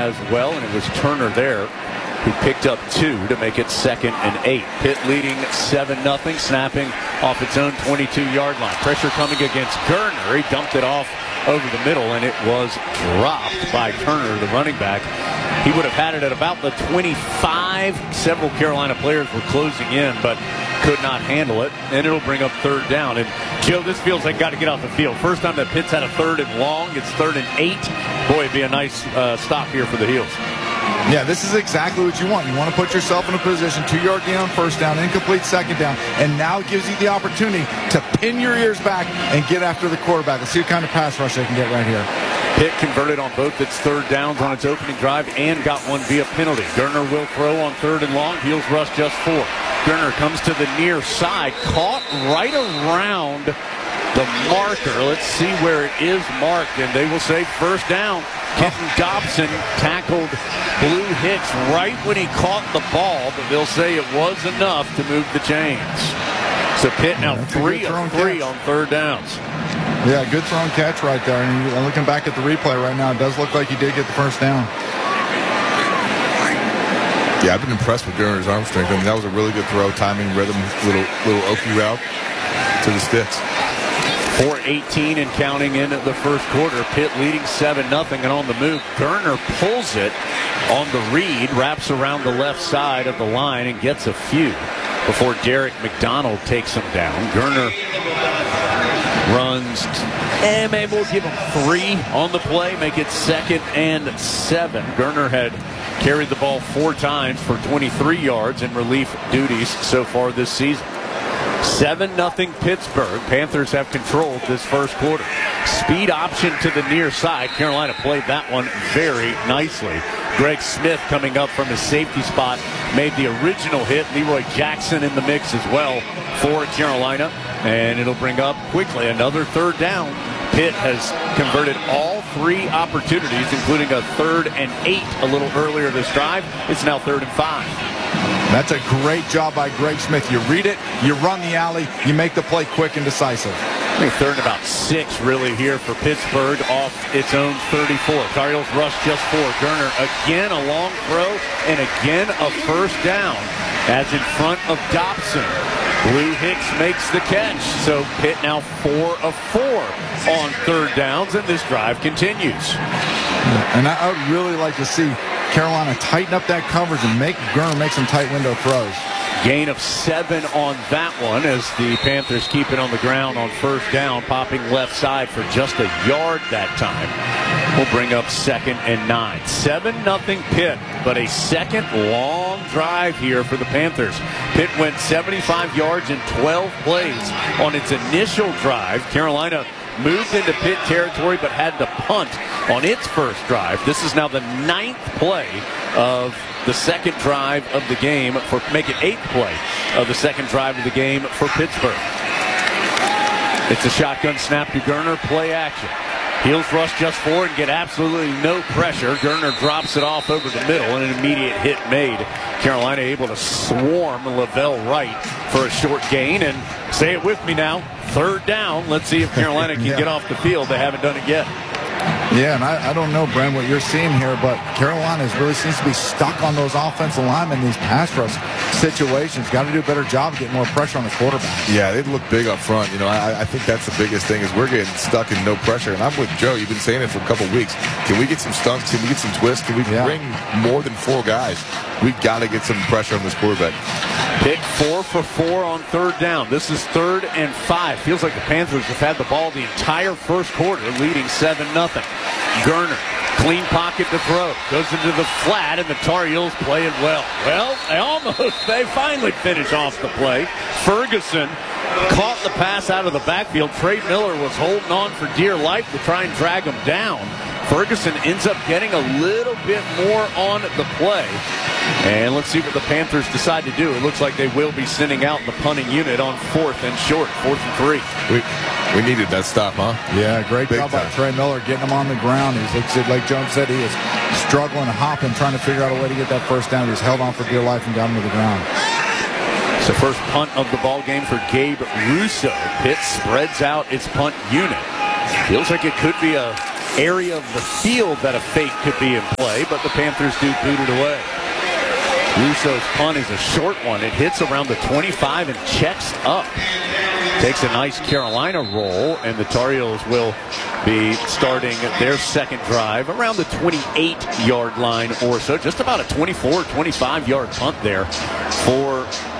as well, and it was Turner there who picked up 2 to make it 2nd and 8. Pitt leading 7-0, snapping off its own 22-yard line. Pressure coming against Gerner. He dumped it off over the middle, and it was dropped by Turner, the running back. He would have had it at about the 25. Several Carolina players were closing in, but could not handle it, and it'll bring up 3rd down. And Joe, this feels like got to get off the field. First time that Pitt's had a 3rd and long. It's 3rd and 8. Boy, it'd be a nice stop here for the Heels. Yeah, this is exactly what you want. You want to put yourself in a position, 2-yard gain on 1st down, incomplete 2nd down, and now it gives you the opportunity to pin your ears back and get after the quarterback. Let's see what kind of pass rush they can get right here. Pitt converted on both its 3rd downs on its opening drive and got one via penalty. Gerner will throw on 3rd and long. Heels rush just 4. Gerner comes to the near side, caught right around the marker. Let's see where it is marked, and they will say 1st down. Kenton Dobson tackled Blue Hicks right when he caught the ball, but they'll say it was enough to move the chains. So Pitt now 3 of 3 on 3rd downs. Yeah, good thrown catch right there. And looking back at the replay right now, it does look like he did get the 1st down. Yeah, I've been impressed with Gerner's arm strength. I mean, that was a really good throw, timing, rhythm, little Okie route to the sticks. 4:18 and counting in the first quarter. Pitt leading 7-0 and on the move. Gerner pulls it on the read, wraps around the left side of the line and gets a few before Derek McDonald takes him down. Gerner runs, and maybe we'll give him 3 on the play, make it 2nd and 7. Gerner had carried the ball 4 times for 23 yards in relief duties so far this season. 7-0 Pittsburgh. Panthers have controlled this first quarter. Speed option to the near side. Carolina played that one very nicely. Greg Smith coming up from his safety spot made the original hit. Leroy Jackson in the mix as well for Carolina. And it'll bring up quickly another 3rd down. Pitt has converted all 3 opportunities, including a 3rd and 8 a little earlier this drive. It's now 3rd and 5. That's a great job by Greg Smith. You read it, you run the alley, you make the play quick and decisive. I think 3rd and about 6 really here for Pittsburgh off its own 34. Tar Heels rush just 4. Gerner again a long throw and again a 1st down as in front of Dobson. Blue Hicks makes the catch. So Pitt now 4 of 4 on 3rd downs, and this drive continues. And I would really like to see Carolina tighten up that coverage and make Gerner make some tight window throws. Gain of 7 on that one as the Panthers keep it on the ground on 1st down, popping left side for just a yard that time. We'll bring up 2nd and 9. 7-0 Pitt, but a 2nd long drive here for the Panthers. Pitt went 75 yards in 12 plays on its initial drive. Carolina moved into Pitt territory but had to punt on its first drive. This is now the 9th play of the 2nd drive of the game, for make it 8th play of the 2nd drive of the game for Pittsburgh. It's a shotgun snap to Gerner, play action. Heels rush just 4 and get absolutely no pressure. Gerner drops it off over the middle and an immediate hit made. Carolina able to swarm Lavelle Wright for a short gain, and say it with me now, 3rd down. Let's see if Carolina can get off the field. They haven't done it yet. Yeah, and I don't know, Brent, what you're seeing here, but Carolina really seems to be stuck on those offensive linemen in these pass rush situations. Got to do a better job of getting more pressure on the quarterback. Yeah, they look big up front. You know, I think that's the biggest thing is we're getting stuck in no pressure. And I'm with Joe. You've been saying it for a couple weeks. Can we get some stunts? Can we get some twists? Can we bring more than 4 guys? We got to get some pressure on this quarterback. Pitt 4 for 4 on 3rd down. This is 3rd and 5. Feels like the Panthers have had the ball the entire first quarter, leading 7-0. Gerner, clean pocket to throw. Goes into the flat, and the Tar Heels playing well. Well, they finally finish off the play. Ferguson caught the pass out of the backfield. Trey Miller was holding on for dear life to try and drag him down. Ferguson ends up getting a little bit more on the play. And let's see what the Panthers decide to do. It looks like they will be sending out the punting unit on 4th and short, 4th and 3. We needed that stop, huh? Yeah, great job by Trey Miller getting him on the ground. Like Jones said, he was struggling, hopping, trying to figure out a way to get that 1st down. He was held on for dear life and got him to the ground. It's the first punt of the ball game for Gabe Russo. Pitt spreads out its punt unit. Feels like it could be a area of the field that a fake could be in play, but the Panthers do boot it away. Russo's punt is a short one. It hits around the 25 and checks up. Takes a nice Carolina roll, and the Tar Heels will be starting their second drive around the 28-yard line or so. Just about a 24, 25-yard punt there for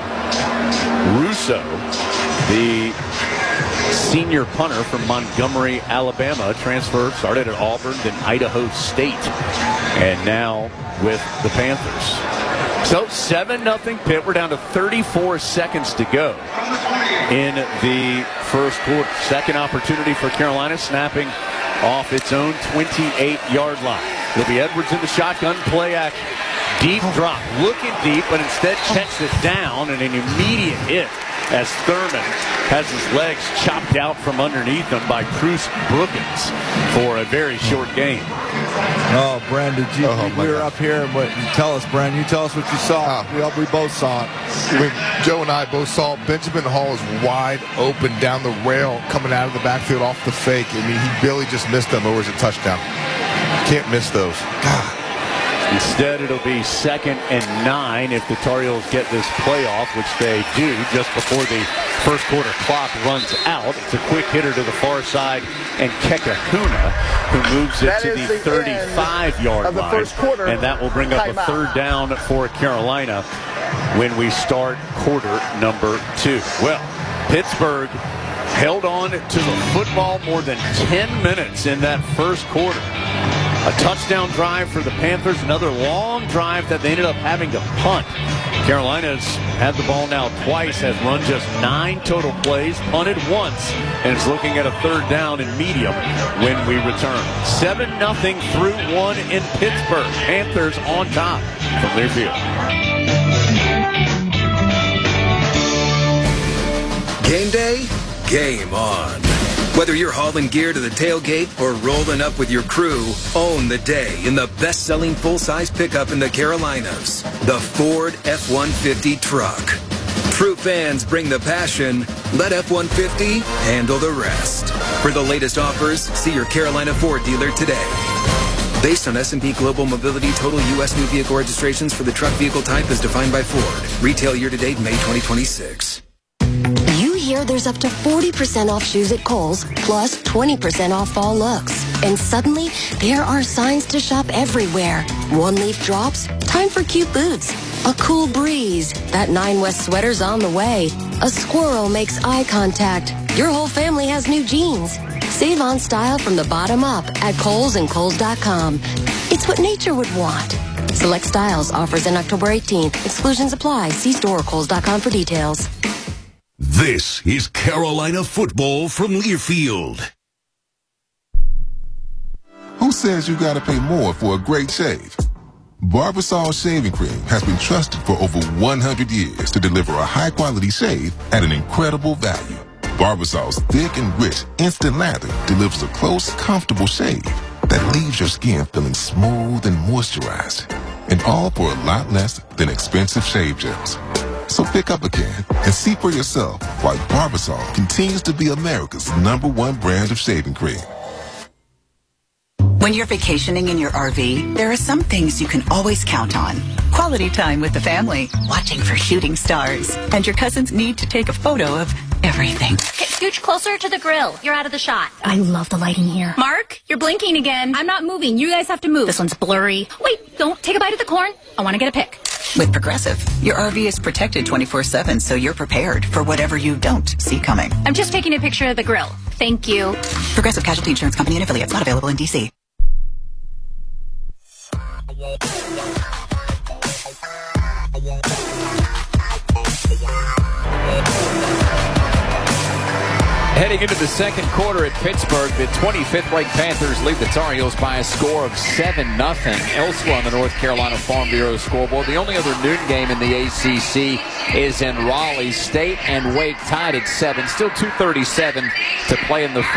Russo, the senior punter from Montgomery, Alabama. Transfer, started at Auburn, then Idaho State, and now with the Panthers. So 7-0 Pitt. We're down to 34 seconds to go in the first quarter. Second opportunity for Carolina, snapping off its own 28-yard line. It'll be Edwards in the shotgun, play action. Deep drop, looking deep, but instead checks it down, and an immediate hit as Thurman has his legs chopped out from underneath him by Bruce Brookins for a very short gain. Oh, Brandon, we were up here. But tell us, Brandon, you tell us what you saw. We both saw it. Joe and I both saw Benjamin Hall is wide open down the rail coming out of the backfield off the fake. I mean, he barely just missed them, or was a touchdown. Can't miss those. God. Instead, it'll be 2nd and 9 if the Tar Heels get this playoff, which they do just before the first quarter clock runs out. It's a quick hitter to the far side, and Kekahuna, who moves it to the 35-yard line. And that will bring up a third down for Carolina when we start quarter number 2. Well, Pittsburgh held on to the football more than 10 minutes in that first quarter. A touchdown drive for the Panthers, another long drive that they ended up having to punt. Carolina's had the ball now twice, has run just 9 total plays, punted once, and is looking at a third down and medium when we return. 7-0 through 1 in Pittsburgh. Panthers on top from Learfield. Game day, game on. Whether you're hauling gear to the tailgate or rolling up with your crew, own the day in the best-selling full-size pickup in the Carolinas, the Ford F-150 truck. True fans bring the passion. Let F-150 handle the rest. For the latest offers, see your Carolina Ford dealer today. Based on S&P Global Mobility total U.S. new vehicle registrations for the truck vehicle type as defined by Ford. Retail year-to-date May 2026. Here, there's up to 40% off shoes at Kohl's, plus 20% off fall looks. And suddenly, there are signs to shop everywhere. One leaf drops, time for cute boots. A cool breeze, that 9 West sweater's on the way. A squirrel makes eye contact. Your whole family has new jeans. Save on style from the bottom up at Kohl's and Kohl's.com. It's what nature would want. Select styles, offers in October 18th. Exclusions apply. See store or Kohl's.com for details. This is Carolina football from Learfield. Who says you gotta pay more for a great shave? Barbasol Shaving Cream has been trusted for over 100 years to deliver a high-quality shave at an incredible value. Barbasol's thick and rich instant lather delivers a close, comfortable shave that leaves your skin feeling smooth and moisturized. And all for a lot less than expensive shave gels. So pick up a can and see for yourself why Barbasol continues to be America's #1 brand of shaving cream. When you're vacationing in your RV, there are some things you can always count on. Quality time with the family, watching for shooting stars, and your cousins need to take a photo of everything. Okay, scooch closer to the grill. You're out of the shot. I love the lighting here. Mark, you're blinking again. I'm not moving. You guys have to move. This one's blurry. Wait, don't take a bite of the corn. I want to get a pic. With Progressive, your RV is protected 24/7, so you're prepared for whatever you don't see coming. I'm just taking a picture of the grill. Thank you. Progressive Casualty Insurance Company and affiliates, not available in D.C. Heading into the second quarter at Pittsburgh, the 25th-ranked Panthers lead the Tar Heels by a score of 7-0. Elsewhere on the North Carolina Farm Bureau scoreboard, the only other noon game in the ACC is in Raleigh. State and Wake tied at 7. Still 2:37 to play in the first.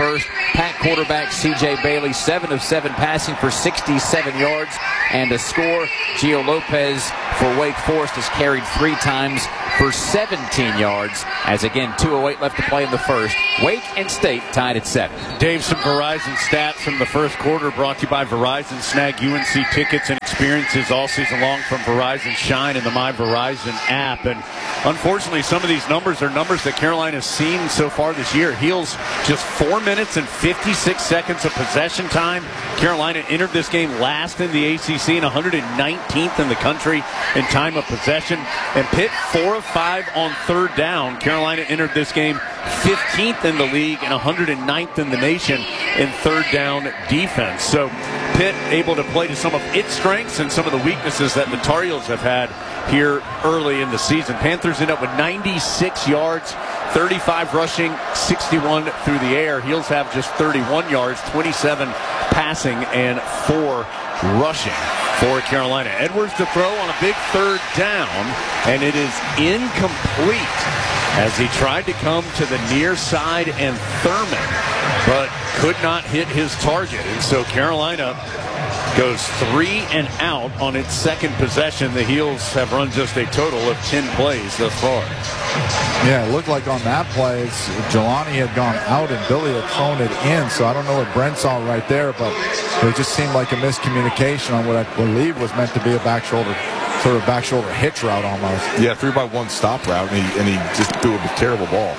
Pack quarterback C.J. Bailey, 7 of 7 passing for 67 yards and a score. Gio Lopez for Wake Forest has carried 3 times for 17 yards. As again, 2:08 left to play in the first. Wake and State tied at 7. Dave, some Verizon stats from the first quarter brought to you by Verizon. Snag UNC tickets and experiences all season long from Verizon Shine and the My Verizon app. And unfortunately, some of these numbers are numbers that Carolina's seen so far this year. Heels just 4 minutes and 56 seconds of possession time. Carolina entered this game last in the ACC and 119th in the country in time of possession. And Pitt 4 of 5 on third down. Carolina entered this game 15th in the league and 109th in the nation in third down defense. So Pitt able to play to some of its strengths and some of the weaknesses that the Tar Heels have had here early in the season. Panthers end up with 96 yards, 35 rushing, 61 through the air. Heels have just 31 yards, 27 passing, and 4 rushing for Carolina. Edwards to throw on a big third down, and it is incomplete as he tried to come to the near side and Thurman, but could not hit his target. And so Carolina goes 3 and out on its second possession. The Heels have run just a total of 10 plays thus far. Yeah, it looked like on that play, Jelani had gone out and Billy had thrown it in. So I don't know what Brent saw right there, but it just seemed like a miscommunication on what I believe was meant to be a back shoulder, sort of back shoulder hitch route almost. Yeah, 3-by-1 stop route, and he just threw a terrible ball.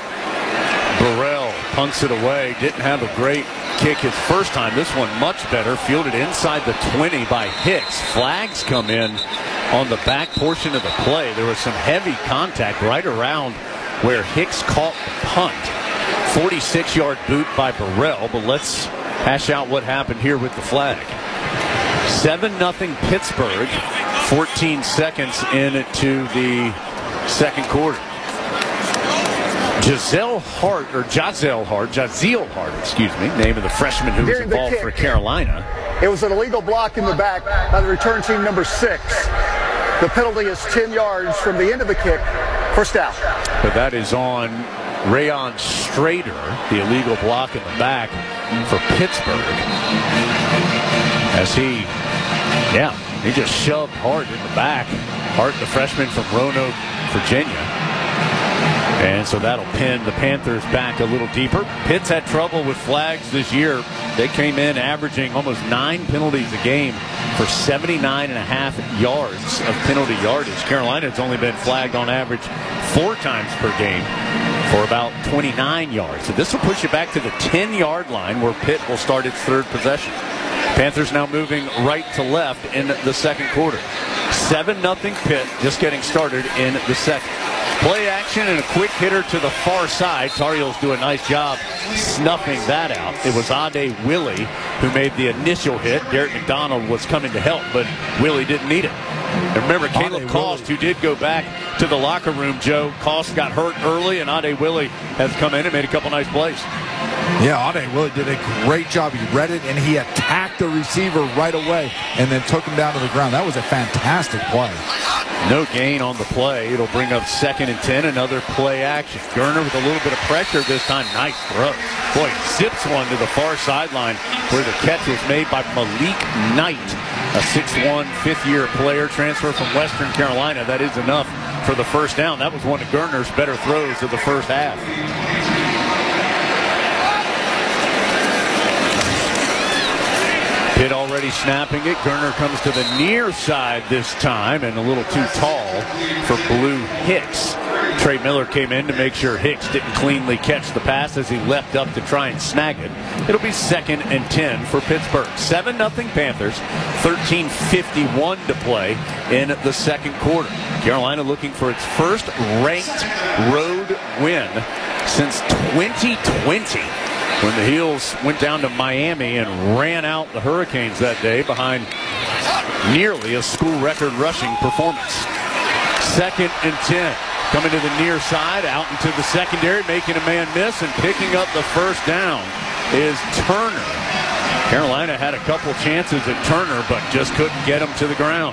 Burrell punts it away. Didn't have a great kick his first time. This one much better. Fielded inside the 20 by Hicks. Flags come in on the back portion of the play. There was some heavy contact right around where Hicks caught the punt. 46-yard boot by Burrell, but let's hash out what happened here with the flag. 7-0 Pittsburgh. 14 seconds into the second quarter. Jaziel Hart, excuse me, name of the freshman who was involved for Carolina. It was an illegal block in the back by the return team number 6. The penalty is 10 yards from the end of the kick. First down. But that is on Rayon Strader, the illegal block in the back for Pittsburgh. As he just shoved Hart in the back. Hart, the freshman from Roanoke, Virginia. And so that'll pin the Panthers back a little deeper. Pitt's had trouble with flags this year. They came in averaging almost 9 penalties a game for 79.5 yards of penalty yardage. Carolina's only been flagged on average 4 times per game for about 29 yards. So this will push you back to the 10-yard line where Pitt will start its third possession. Panthers now moving right to left in the second quarter. 7-0 Pitt, just getting started in the second. Play action and a quick hitter to the far side. Tar Heels do a nice job snuffing that out. It was Ade Willie who made the initial hit. Derek McDonald was coming to help, but Willie didn't need it. And remember, Caleb Cost, who did go back to the locker room, Joe. Cost got hurt early, and Ade Willie has come in and made a couple nice plays. Yeah, Ade Willie did a great job. He read it, and he attacked the receiver right away and then took him down to the ground. That was a fantastic play. No gain on the play. It'll bring up 2nd and 10. Another play action. Gerner with a little bit of pressure this time. Nice throw. Boy, zips one to the far sideline where the catch was made by Malik Knight, a 6'1", fifth-year player, transfer from Western Carolina. That is enough for the first down. That was one of Gerner's better throws of the first half. Pitt already snapping it. Gerner comes to the near side this time and a little too tall for Blue Hicks. Trey Miller came in to make sure Hicks didn't cleanly catch the pass as he leapt up to try and snag it. It'll be 2nd and 10 for Pittsburgh. 7-0 Panthers, 13:51 to play in the second quarter. Carolina looking for its first ranked road win since 2020. When the Heels went down to Miami and ran out the Hurricanes that day behind nearly a school record rushing performance. 2nd and 10. Coming to the near side, out into the secondary, making a man miss, and picking up the first down is Turner. Carolina had a couple chances at Turner, but just couldn't get him to the ground.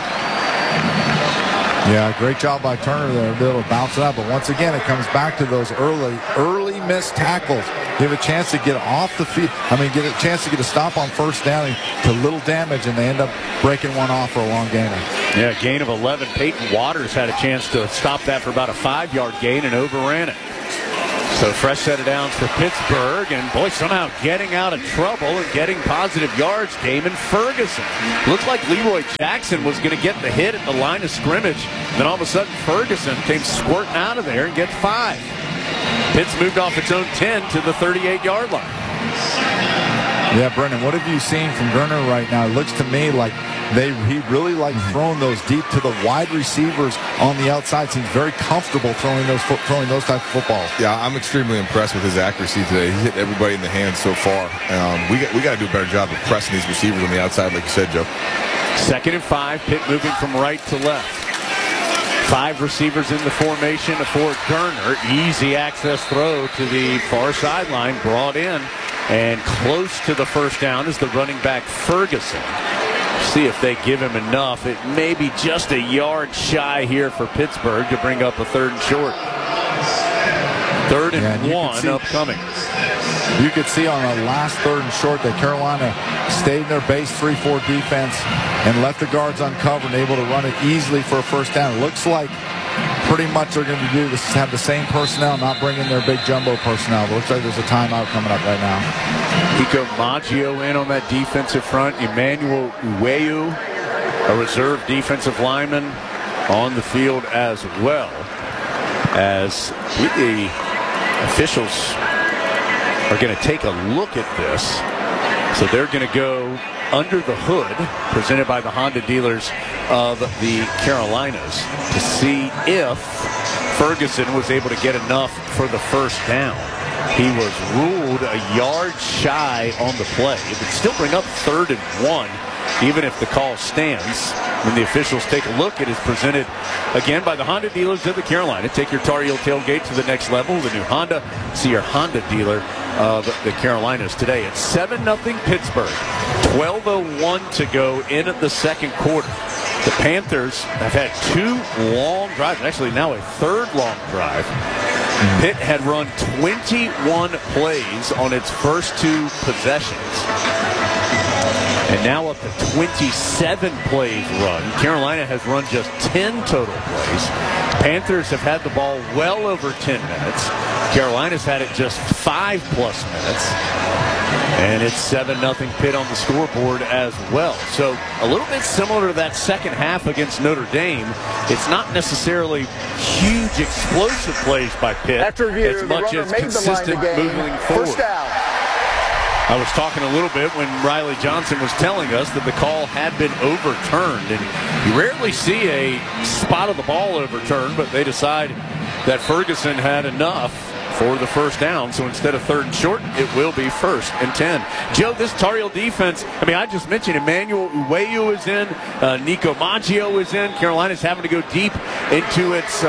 Yeah, great job by Turner there, able to bounce it out. But once again, it comes back to those early missed tackles. They have a chance to get off the field. Get a chance to get a stop on first down to little damage, and they end up breaking one off for a long gainer. Yeah, gain of 11. Peyton Waters had a chance to stop that for about a 5-yard gain and overran it. So fresh set of downs for Pittsburgh, and boy, somehow getting out of trouble and getting positive yards, Damon Ferguson. Looked like Leroy Jackson was going to get the hit at the line of scrimmage. Then all of a sudden, Ferguson came squirting out of there and gets 5. Pitts moved off its own 10 to the 38-yard line. Yeah, Brendan, what have you seen from Gurner right now? It looks to me like he really likes throwing those deep to the wide receivers on the outside. Seems very comfortable throwing those type of footballs. Yeah, I'm extremely impressed with his accuracy today. He's hit everybody in the hands so far. We got to do a better job of pressing these receivers on the outside, like you said, Joe. 2nd and 5. Pitt moving from right to left. 5 receivers in the formation for Gurner. Easy access throw to the far sideline, brought in, and close to the first down is the running back Ferguson. See if they give him enough. It may be just a yard shy here for Pittsburgh to bring up a 3rd and short. 3rd and 1 upcoming. You could see on the last 3rd and short that Carolina stayed in their base 3-4 defense and left the guards uncovered and able to run it easily for a first down. It looks like pretty much they're going to do this, have the same personnel, not bring in their big jumbo personnel. It looks like there's a timeout coming up right now. Nico Maggio in on that defensive front. Emmanuel Uweyu, a reserve defensive lineman, on the field as well. As the officials are going to take a look at this. So they're going to go under the hood, presented by the Honda dealers of the Carolinas, to see if Ferguson was able to get enough for the first down. He was ruled a yard shy on the play. It would still bring up 3rd and 1, even if the call stands. When the officials take a look, it is presented again by the Honda dealers of the Carolina. Take your Tar Heel tailgate to the next level. The new Honda. See your Honda dealer of the Carolinas today. It's 7-0 Pittsburgh. 12:01 to go in the 2nd quarter. The Panthers have had 2 long drives, actually now a 3rd long drive. Pitt had run 21 plays on its first 2 possessions. And now up to 27 plays run. Carolina has run just 10 total plays. Panthers have had the ball well over 10 minutes. Carolina's had it just 5+ minutes. And it's 7-0 Pitt on the scoreboard as well. So a little bit similar to that second half against Notre Dame. It's not necessarily huge explosive plays by Pitt as much as consistent moving forward. First down. I was talking a little bit when Riley Johnson was telling us that the call had been overturned. And you rarely see a spot of the ball overturned, but they decide that Ferguson had enough for the first down. So instead of 3rd and short, it will be 1st and 10. Joe, this Tar Heel defense, I just mentioned Emmanuel Uweyu is in, Nico Maggio is in. Carolina's having to go deep into its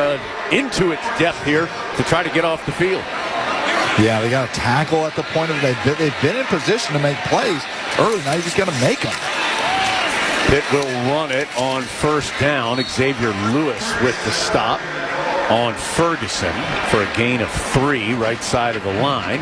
depth here to try to get off the field. Yeah, they got a tackle at the point of they've been in position to make plays early. Now you just got to make them. Pitt will run it on 1st down. Xavier Lewis with the stop on Ferguson for a gain of 3 right side of the line.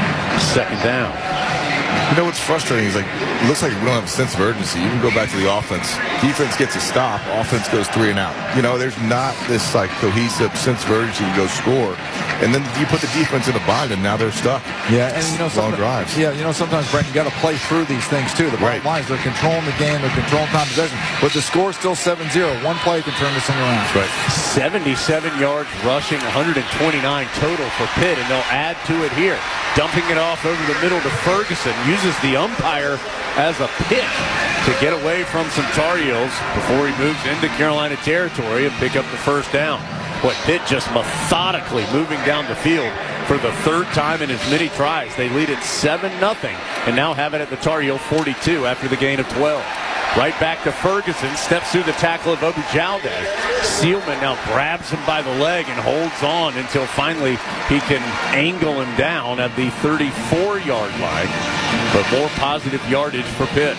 2nd down. You know what's frustrating is it looks like we don't have a sense of urgency. You can go back to the offense. Defense gets a stop. Offense goes 3 and out. There's not this cohesive sense of urgency to go score. And then you put the defense in a bind, and now they're stuck. Yeah, and long drives. Yeah, sometimes, Brent, you got to play through these things too. The bottom line is they're controlling the game, they're controlling time possession, but the score's still 7-0. One play can turn this thing around. That's right. 77 yards rushing, 129 total for Pitt, and they'll add to it here. Dumping it off over the middle to Ferguson. Uses the umpire as a pick to get away from some Tar Heels before he moves into Carolina territory and pick up the first down. Pitt just methodically moving down the field for the 3rd time in as many tries. They lead it 7-0 and now have it at the Tar Heel 42 after the gain of 12. Right back to Ferguson, steps through the tackle of Obujalde. Seelman now grabs him by the leg and holds on until finally he can angle him down at the 34-yard line. But more positive yardage for Pitt.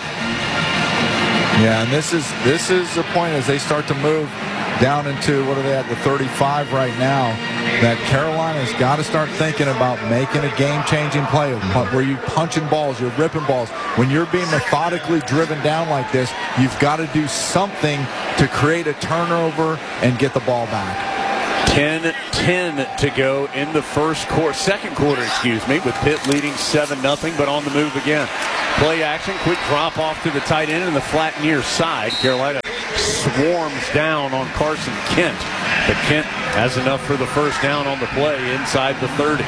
Yeah, and this is the point as they start to move down into, what are they at, the 35 right now. that Carolina's got to start thinking about making a game-changing play where you're punching balls, you're ripping balls. When you're being methodically driven down like this, you've got to do something to create a turnover and get the ball back. 10-10 to go in the second quarter, with Pitt leading 7-0, but on the move again. Play action, quick drop off to the tight end and the flat near side. Carolina swarms down on Carson Kent, but Kent has enough for the first down on the play inside the 30.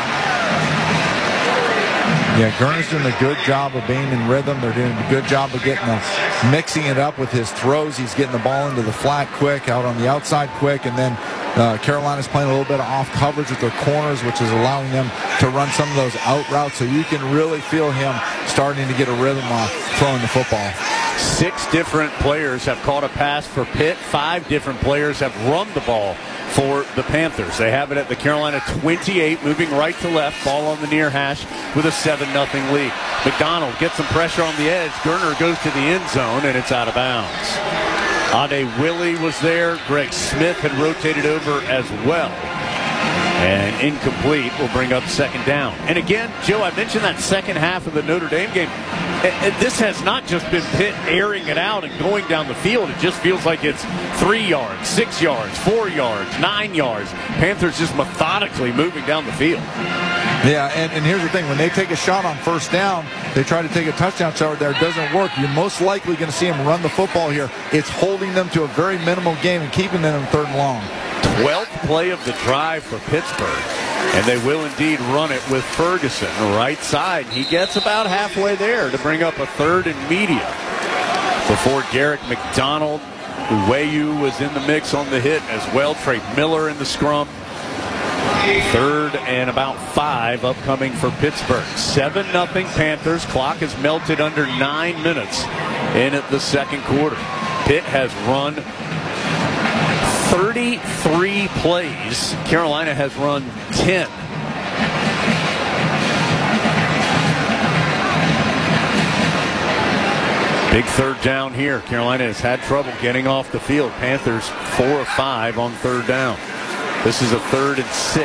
Yeah, Gurner's doing a good job of being in rhythm. They're doing a good job of mixing it up with his throws. He's getting the ball into the flat quick, out on the outside quick, and then Carolina's playing a little bit of off coverage with their corners, which is allowing them to run some of those out routes. So you can really feel him starting to get a rhythm off throwing the football. 6 different players have caught a pass for Pitt. 5 different players have run the ball for the Panthers. They have it at the Carolina 28, moving right to left, ball on the near hash with a 7-0 lead. McDonald gets some pressure on the edge. Gurner goes to the end zone, and it's out of bounds. Ade Willie was there. Greg Smith had rotated over as well. And incomplete will bring up second down. And again, Joe, I mentioned that second half of the Notre Dame game. This has not just been Pitt airing it out and going down the field. It just feels like it's 3 yards, 6 yards, 4 yards, 9 yards. Panthers just methodically moving down the field. Yeah, and here's the thing. When they take a shot on first down, they try to take a touchdown shot there. It doesn't work. You're most likely going to see them run the football here. It's holding them to a very minimal game and keeping them in third and long. 12th play of the drive for Pittsburgh. And they will indeed run it with Ferguson, right side. He gets about halfway there to bring up a third and medium. Before Garrick McDonald, Uweyu was in the mix on the hit as well. Trey Miller in the scrum. Third and about 5 upcoming for Pittsburgh. 7-0 Panthers. Clock has melted under 9 minutes in the second quarter. Pitt has run 33 plays. Carolina has run 10. Big third down here. Carolina has had trouble getting off the field. Panthers 4 of 5 on third down. This is a 3rd and 6.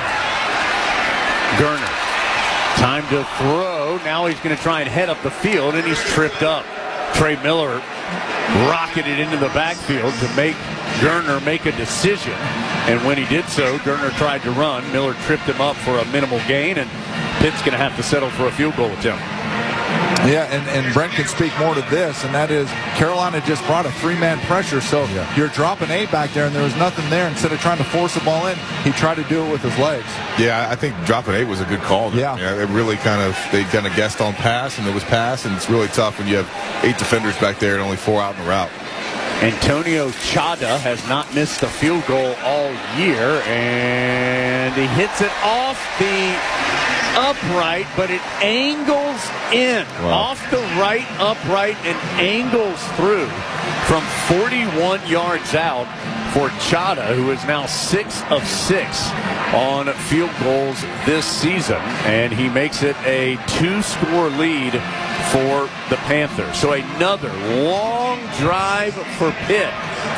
Gurner. Time to throw. Now he's going to try and head up the field, and he's tripped up. Trey Miller rocketed into the backfield to make Gurner make a decision. And when he did so, Gurner tried to run. Miller tripped him up for a minimal gain, and Pitt's going to have to settle for a field goal attempt. Yeah, and Brent can speak more to this, and that is Carolina just brought a 3-man pressure, so you're dropping 8 back there, and there was nothing there. Instead of trying to force the ball in, he tried to do it with his legs. Yeah, I think dropping 8 was a good call. Yeah, it really they kind of guessed on pass, and it was pass, and it's really tough when you have 8 defenders back there and only 4 out in the route. Antonio Chada has not missed a field goal all year, and he hits it off the upright, but it angles in. Wow. Off the right upright and angles through from 41 yards out for Chada, who is now 6 of 6 on field goals this season, and he makes it a 2-score lead for the Panthers. So another long drive for Pitt.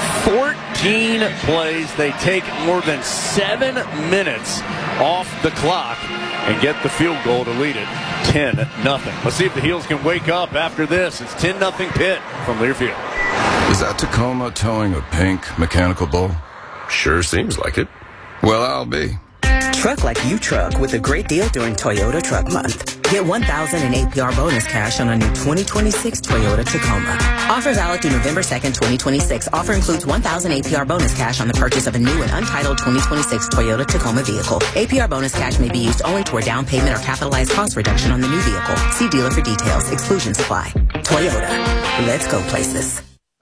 14 plays. They take more than 7 minutes off the clock and get the field goal to lead it 10-0. Let's see if the Heels can wake up after this. It's 10-0 Pitt from Learfield. Is that Tacoma towing a pink mechanical bull? Sure seems like it. Well, I'll be. Truck like you truck with a great deal during Toyota Truck Month. Get $1,000 in APR bonus cash on a new 2026 Toyota Tacoma. Offer valid through November 2nd, 2026. Offer includes $1,000 APR bonus cash on the purchase of a new and untitled 2026 Toyota Tacoma vehicle. APR bonus cash may be used only toward down payment or capitalized cost reduction on the new vehicle. See dealer for details. Exclusions apply. Toyota. Let's go places.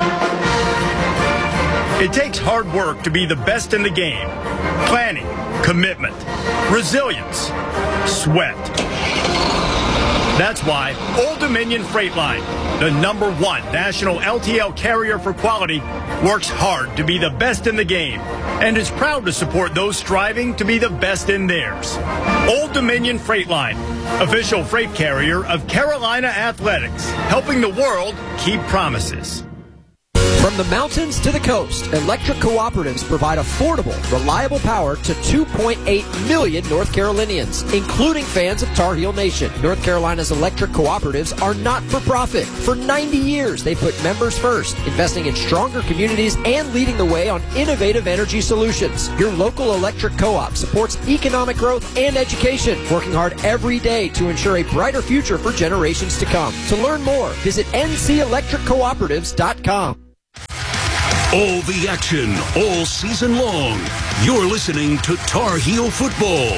It takes hard work to be the best in the game. Planning, commitment, resilience, sweat. That's why Old Dominion Freight Line, the #1 national LTL carrier for quality, works hard to be the best in the game and is proud to support those striving to be the best in theirs. Old Dominion Freight Line, official freight carrier of Carolina Athletics, helping the world keep promises. From From the mountains to the coast, electric cooperatives provide affordable, reliable power to 2.8 million North Carolinians, including fans of Tar Heel Nation. North Carolina's electric cooperatives are not for profit. For 90 years, they put members first, investing in stronger communities and leading the way on innovative energy solutions. Your local electric co-op supports economic growth and education, working hard every day to ensure a brighter future for generations to come. To learn more, visit ncelectriccooperatives.com. All the action, all season long. You're listening to Tar Heel Football.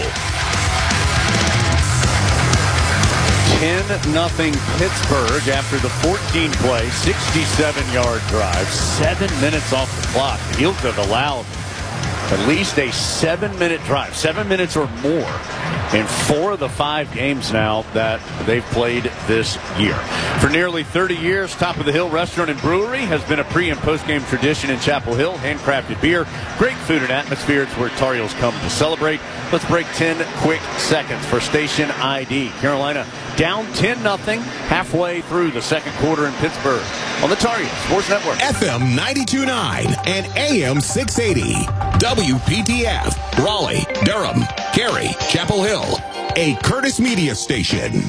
10-0 Pittsburgh after the 14-play, 67-yard drive. 7 minutes off the clock. The Heels have allowed at least a 7-minute drive, 7 minutes or more in 4 of the 5 games now that they've played this year. For nearly 30 years, Top of the Hill Restaurant and Brewery has been a pre- and post-game tradition in Chapel Hill. Handcrafted beer, great food and atmosphere. It's where Tar Heels come to celebrate. Let's break 10 quick seconds for station ID. Carolina down 10-0 halfway through the second quarter in Pittsburgh on the Tar Heels Sports Network. FM 92.9 and AM 680. WPTF, Raleigh, Durham, Cary, Chapel Hill, a Curtis Media station.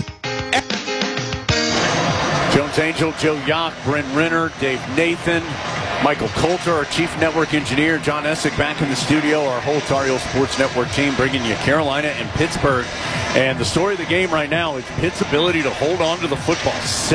Jones Angel, Joe Yock, Brent Renner, Dave Nathan, Michael Coulter, our chief network engineer, John Essick back in the studio, our whole Tar Heels Sports Network team bringing you Carolina and Pittsburgh. And the story of the game right now is Pitt's ability to hold on to the football.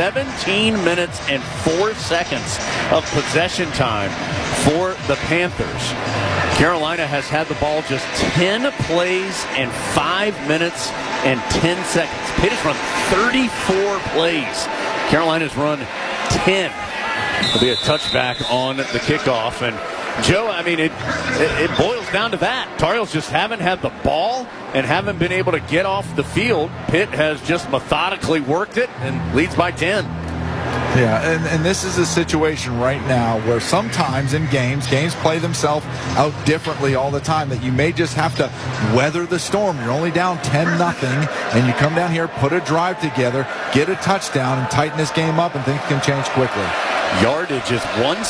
17 minutes and 4 seconds of possession time for the Panthers. Carolina has had the ball just 10 plays and 5 minutes and 10 seconds. Pitt has run 34 plays. Carolina's run 10. It'll be a touchback on the kickoff. And Joe, I mean, it boils down to that. Tar Heels just haven't had the ball and haven't been able to get off the field. Pitt has just methodically worked it and leads by 10. Yeah, and this is a situation right now where sometimes in games play themselves out differently all the time, that you may just have to weather the storm. You're only down 10-0, and you come down here, put a drive together, get a touchdown, and tighten this game up, and things can change quickly. Yardage is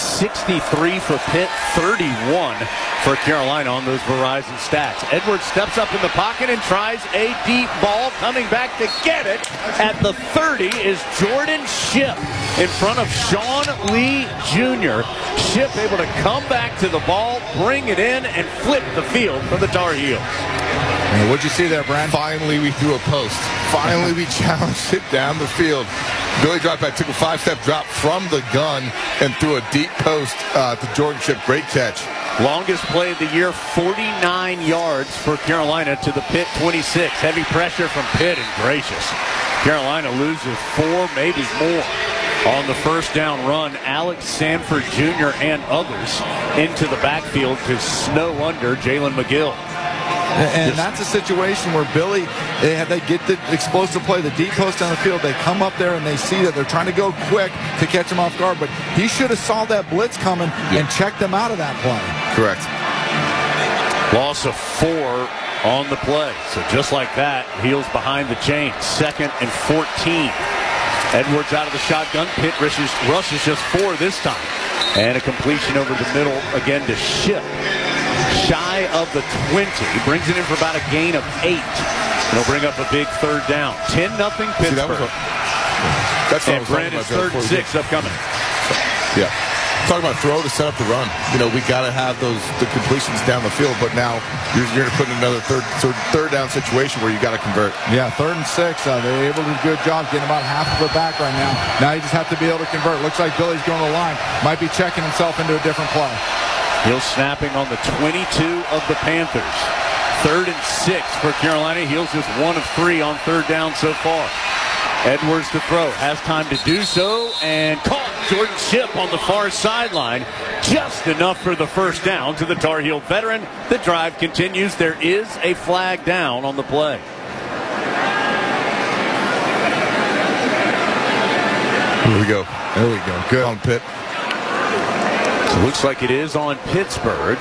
163 for Pitt, 31 for Carolina on those Verizon stats. Edwards steps up in the pocket and tries a deep ball. Coming back to get it at the 30 is Jordan Shipp in front of Sean Lee Jr. Shipp able to come back to the ball, bring it in, and flip the field for the Tar Heels. What'd you see there, Brad? Finally, we threw a post. Finally, we challenged it down the field. Billy Dropback took a 5-step drop from the gun and threw a deep post to Jordan Shipp. Great catch. Longest play of the year, 49 yards for Carolina to the Pitt 26. Heavy pressure from Pitt, and gracious. Carolina loses 4, maybe more. On the first down run, Alex Sanford Jr. and others into the backfield to snow under Jalen McGill. And that's a situation where Billy, they get the explosive play, the deep post on the field. They come up there and they see that they're trying to go quick to catch him off guard. But he should have saw that blitz coming and checked them out of that play. Correct. Loss of 4 on the play. So just like that, Heels behind the chain. 2nd and 14. Edwards out of the shotgun. Pitt rushes just 4 this time. And a completion over the middle again to Shipp. Shy of the 20. He brings it in for about a gain of 8. And he'll bring up a big third down. 10-0 Pittsburgh. That's and Brandon's 3rd and 6 upcoming. Yeah. Talking about throw to set up the run. You know, we got to have the completions down the field, but now you're going to put in another third down situation where you got to convert. Yeah, 3rd and 6. They're able to do a good job getting about half of it back right now. Now you just have to be able to convert. Looks like Billy's going to the line. Might be checking himself into a different play. Heels snapping on the 22 of the Panthers. 3rd and 6 for Carolina. Heels just 1 of 3 on 3rd down so far. Edwards to throw. Has time to do so and caught Jordan Shipp on the far sideline. Just enough for the first down to the Tar Heel veteran. The drive continues. There is a flag down on the play. Here we go. There we go. Good on Pitt. So looks like it is on Pittsburgh.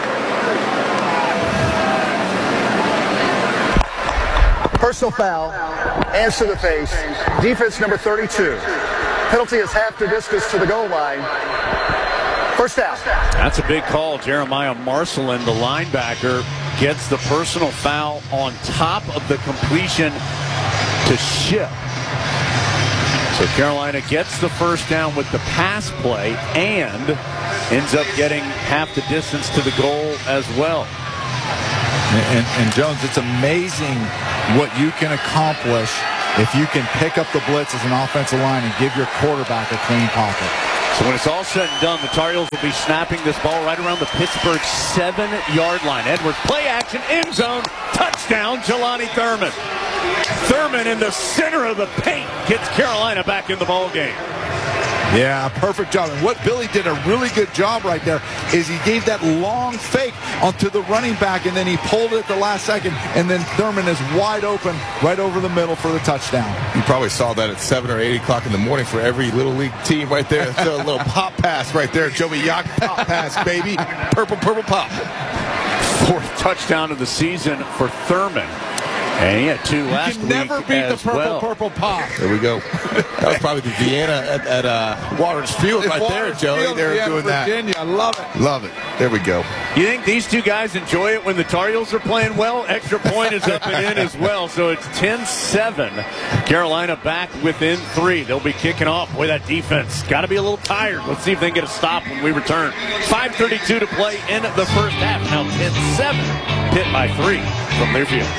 Personal foul, hands to the face, defense number 32. Penalty is half the distance to the goal line. First down. That's a big call. Jeremiah Marcelin, the linebacker, gets the personal foul on top of the completion to Ship. So Carolina gets the first down with the pass play and ends up getting half the distance to the goal as well. And Jones, it's amazing what you can accomplish if you can pick up the blitz as an offensive line and give your quarterback a clean pocket. So when it's all said and done, the Tar Heels will be snapping this ball right around the Pittsburgh 7-yard line. Edwards, play action, end zone, touchdown, Jelani Thurman. Thurman in the center of the paint gets Carolina back in the ball game. Yeah, perfect job. And what Billy did a really good job right there is he gave that long fake onto the running back, and then he pulled it at the last second, and then Thurman is wide open right over the middle for the touchdown. You probably saw that at 7 or 8 o'clock in the morning for every Little League team right there. That's a little pop pass right there. Joey Yock pop pass, baby. Purple pop. Fourth touchdown of the season for Thurman. And he had 2 last week. You can never beat the purple pop. There we go. That was probably the Vienna at Waters Field right there, Joey. They're doing Virginia. that. I love it. Love it. There we go. You think these two guys enjoy it when the Tar Heels are playing well? Extra point is up and in as well. So it's 10-7. Carolina back within 3. They'll be kicking off. Boy, that defense got to be a little tired. Let's see if they can get a stop when we return. 5:32 to play in the first half. Now 10-7. Pitt by 3 from their field.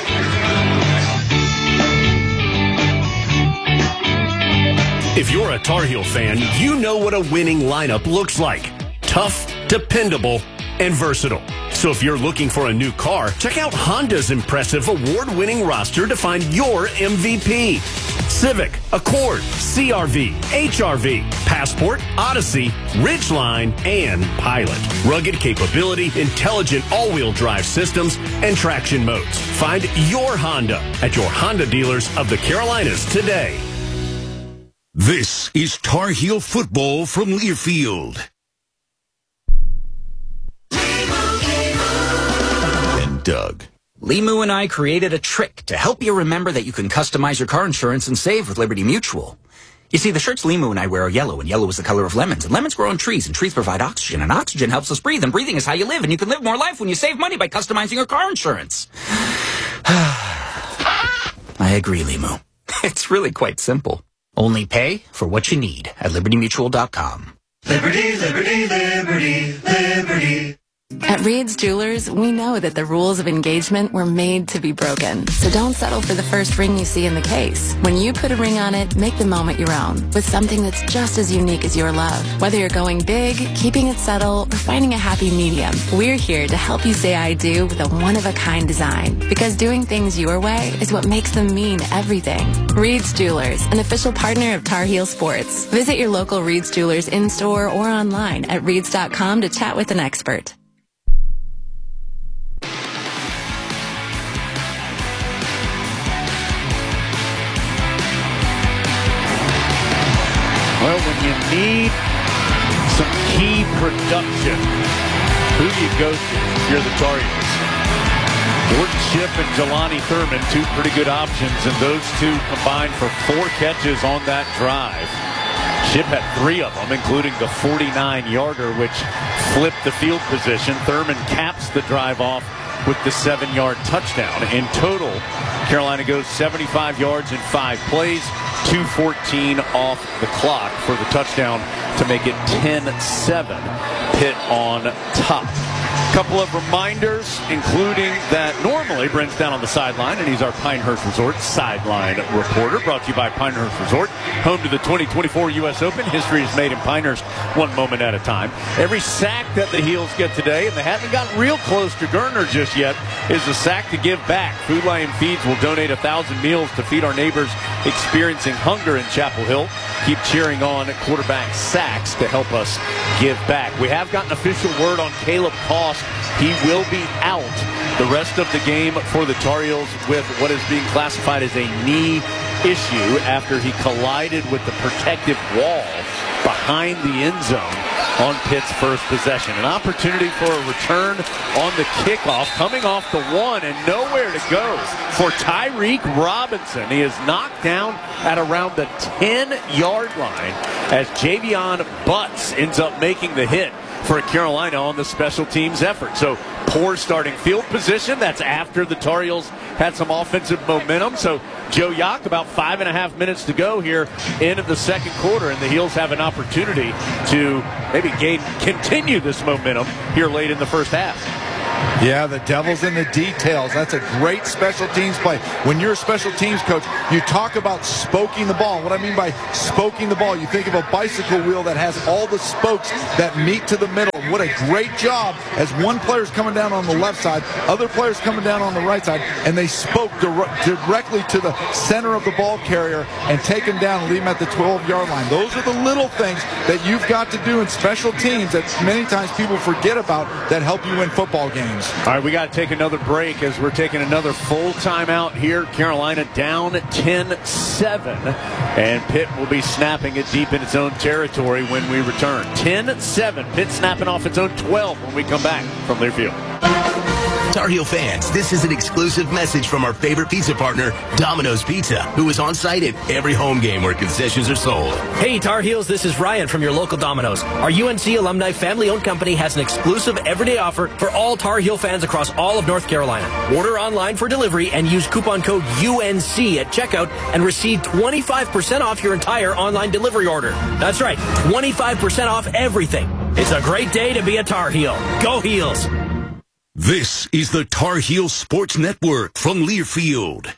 If you're a Tar Heel fan, you know what a winning lineup looks like. Tough, dependable, and versatile. So if you're looking for a new car, check out Honda's impressive award-winning roster to find your MVP. Civic, Accord, CR-V, HR-V, Passport, Odyssey, Ridgeline, and Pilot. Rugged capability, intelligent all-wheel drive systems, and traction modes. Find your Honda at your Honda dealers of the Carolinas today. This is Tar Heel football from Learfield. And Doug. Limu and I created a trick to help you remember that you can customize your car insurance and save with Liberty Mutual. You see, the shirts Limu and I wear are yellow, and yellow is the color of lemons, and lemons grow on trees, and trees provide oxygen, and oxygen helps us breathe, and breathing is how you live, and you can live more life when you save money by customizing your car insurance. I agree, Limu. It's really quite simple. Only pay for what you need at LibertyMutual.com. Liberty, liberty, liberty, liberty. At Reed's Jewelers, we know that the rules of engagement were made to be broken. So don't settle for the first ring you see in the case. When you put a ring on it, make the moment your own with something that's just as unique as your love. Whether you're going big, keeping it subtle, or finding a happy medium, we're here to help you say I do with a one-of-a-kind design. Because doing things your way is what makes them mean everything. Reed's Jewelers, an official partner of Tar Heel Sports. Visit your local Reed's Jewelers in-store or online at reeds.com to chat with an expert. Well, when you need some key production, who do you go to? You're the Tar Heels. Jordan Ship and Jelani Thurman, 2 pretty good options, and those 2 combined for 4 catches on that drive. Ship had 3 of them, including the 49-yarder, which flipped the field position. Thurman caps the drive off with the 7-yard touchdown. In total, Carolina goes 75 yards in 5 plays, 2:14 off the clock for the touchdown to make it 10-7. Pitt on top. Couple of reminders, including that normally Brent's down on the sideline, and he's our Pinehurst Resort sideline reporter, brought to you by Pinehurst Resort, home to the 2024 U.S. Open. History is made in Pinehurst one moment at a time. Every sack that the Heels get today, and they haven't gotten real close to Gerner just yet, is a sack to give back. Food Lion Feeds will donate 1,000 meals to feed our neighbors experiencing hunger in Chapel Hill. Keep cheering on quarterback Sacks to help us give back. We have gotten official word on Caleb Koss. He will be out the rest of the game for the Tar Heels with what is being classified as a knee issue after he collided with the protective wall behind the end zone on Pitt's first possession. An opportunity for a return on the kickoff, coming off the 1 and nowhere to go for Tyreek Robinson. He is knocked down at around the 10-yard line as Javion Butts ends up making the hit. for Carolina on the special teams effort. So poor starting field position. That's after the Tar Heels had some offensive momentum. So Joe Yock, about 5.5 minutes to go here into the second quarter, and the Heels have an opportunity to maybe continue this momentum here late in the first half. Yeah, the devil's in the details. That's a great special teams play. When you're a special teams coach, you talk about spoking the ball. What I mean by spoking the ball, you think of a bicycle wheel that has all the spokes that meet to the middle. What a great job as one player's coming down on the left side, other players coming down on the right side, and they spoke directly to the center of the ball carrier and take him down and leave him at the 12-yard line. Those are the little things that you've got to do in special teams that many times people forget about that help you win football games. All right, we got to take another break as we're taking another full timeout here. Carolina down 10-7, and Pitt will be snapping it deep in its own territory when we return. 10-7, Pitt snapping off its own 12 when we come back from Learfield. Tar Heel fans, this is an exclusive message from our favorite pizza partner, Domino's Pizza, who is on site at every home game where concessions are sold. Hey, Tar Heels, this is Ryan from your local Domino's. Our UNC alumni family-owned company has an exclusive everyday offer for all Tar Heel fans across all of North Carolina. Order online for delivery and use coupon code UNC at checkout and receive 25% off your entire online delivery order. That's right, 25% off everything. It's a great day to be a Tar Heel. Go Heels! This is the Tar Heel Sports Network from Learfield.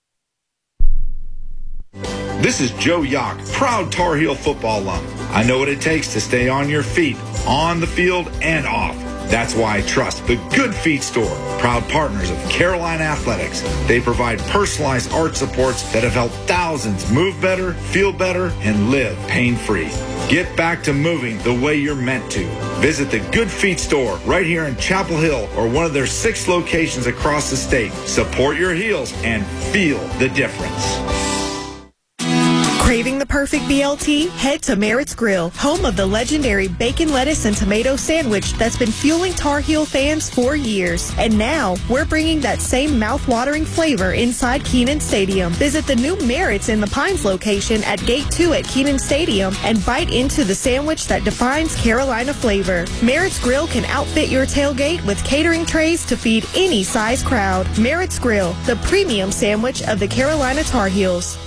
This is Joe Yock, proud Tar Heel football alum. I know what it takes to stay on your feet, on the field and off. That's why I trust the Good Feet Store, proud partners of Carolina Athletics. They provide personalized art supports that have helped thousands move better, feel better, and live pain-free. Get back to moving the way you're meant to. Visit the Good Feet Store right here in Chapel Hill or one of their 6 locations across the state. Support your heels and feel the difference. Craving the perfect BLT? Head to Merritt's Grill, home of the legendary bacon, lettuce, and tomato sandwich that's been fueling Tar Heel fans for years. And now, we're bringing that same mouth-watering flavor inside Kenan Stadium. Visit the new Merritt's in the Pines location at Gate 2 at Kenan Stadium and bite into the sandwich that defines Carolina flavor. Merritt's Grill can outfit your tailgate with catering trays to feed any size crowd. Merritt's Grill, the premium sandwich of the Carolina Tar Heels.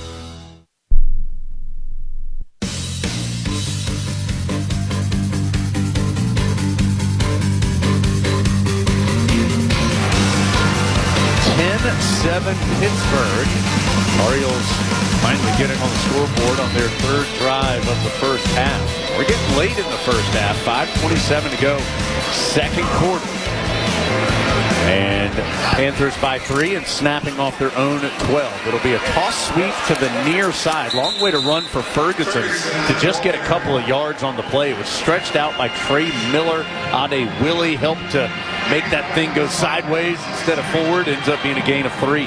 Pittsburgh. Orioles finally getting on the scoreboard on their third drive of the first half. We're getting late in the first half. 5:27 to go. Second quarter. And Panthers by 3 and snapping off their own 12. It'll be a toss sweep to the near side. Long way to run for Ferguson to just get a couple of yards on the play. It was stretched out by Trey Miller. Ade Willie helped to make that thing go sideways instead of forward. Ends up being a gain of 3.